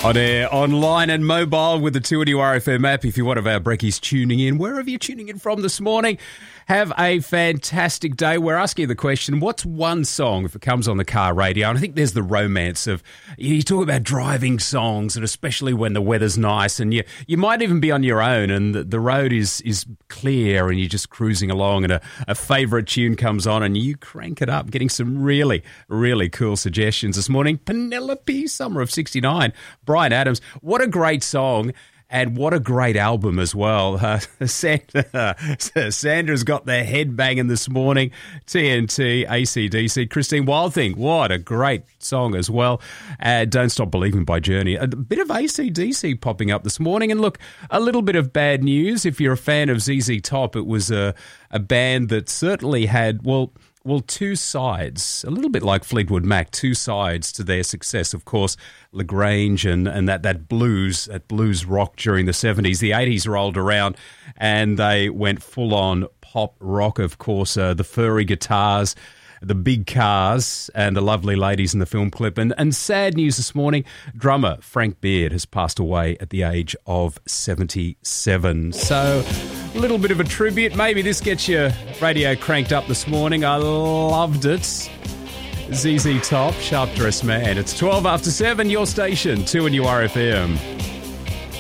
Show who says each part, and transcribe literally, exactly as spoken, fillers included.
Speaker 1: On air, online and mobile with the two N U R F M app. If you're one of our brekkies tuning in, wherever you're tuning in from this morning, have a fantastic day. We're asking you the question, what's one song, if it comes on the car radio? And I think there's the romance of, you talk about driving songs, and especially when the weather's nice, and you you might even be on your own, and the, the road is is clear, and you're just cruising along, and a, a favourite tune comes on, and you crank it up, getting some really, really cool suggestions this morning. Penelope, Summer of sixty-nine. Brian Adams, what a great song and what a great album as well. Uh, Sandra, Sandra's got their head banging this morning. T N T, A C D C, Christine Wildthing, what a great song as well. Uh, Don't Stop Believing by Journey. A bit of A C D C popping up this morning. And look, a little bit of bad news. If you're a fan of Z Z Top, it was a, a band that certainly had, well... Well, two sides, a little bit like Fleetwood Mac, two sides to their success. Of course, LaGrange and, and that, that blues, that blues rock during the seventies. The eighties rolled around and they went full-on pop rock, of course. Uh, the furry guitars, the big cars, and the lovely ladies in the film clip. And, and sad news this morning, drummer Frank Beard has passed away at the age of seventy-seven. So... a little bit of a tribute. Maybe this gets your radio cranked up this morning. I loved it. Z Z Top, Sharp Dressed Man. It's twelve after seven, your station, two N U R F M.